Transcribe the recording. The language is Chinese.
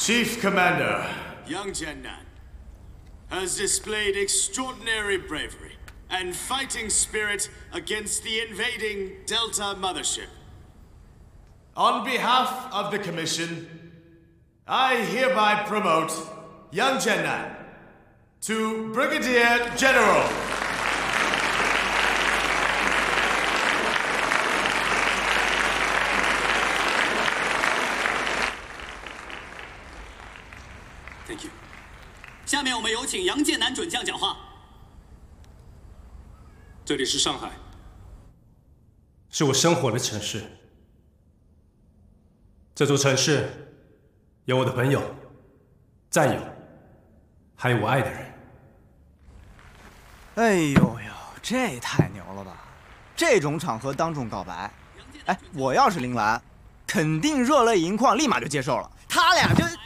Chief Commander, Young Jiannan has displayed extraordinary bravery and fighting spirit against the invading Delta Mothership. On behalf of the Commission, I hereby promote Young Jiannan to Brigadier General. Thank you. 下面我们有请杨建南准将讲话。 这里是上海，是我生活的城市。这座城市有我的朋友、战友，还有我爱的人。 哎呦呦，这太牛了吧！这种场合当众告白，哎，我要是铃兰，肯定热泪盈眶，立马就接受了。他俩这。